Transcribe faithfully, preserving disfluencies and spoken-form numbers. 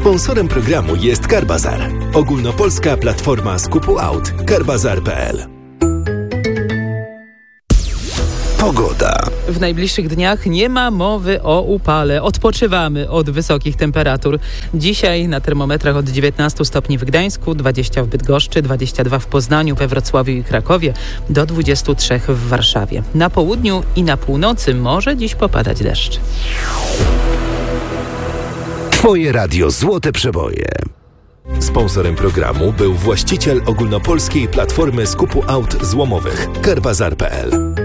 Sponsorem programu jest Carbazar, ogólnopolska platforma skupu aut. carbazar kropka p l. Pogoda. W najbliższych dniach nie ma mowy o upale. Odpoczywamy od wysokich temperatur. Dzisiaj na termometrach od dziewiętnastu stopni w Gdańsku, dwadzieścia w Bydgoszczy, dwadzieścia dwa w Poznaniu, we Wrocławiu i Krakowie, do dwudziestu trzech w Warszawie. Na południu i na północy może dziś popadać deszcz. Twoje radio Złote Przeboje. Sponsorem programu był właściciel ogólnopolskiej platformy skupu aut złomowych. carbazar kropka p l.